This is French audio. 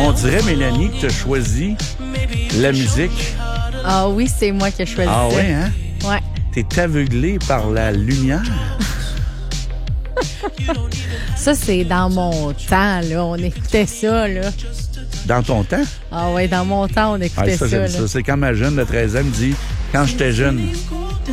On dirait, Mélanie, que tu as choisi la musique. Ah oui, c'est moi qui ai choisi ça. Ah oui, hein? Ouais. T'es aveuglé par la lumière. Ça, c'est dans mon temps, là. On écoutait ça, là. Dans ton temps? Ah ouais, dans mon temps, on écoutait Ah, ça, j'aime là. ça. C'est quand ma jeune de 13 ans me dit, quand j'étais jeune.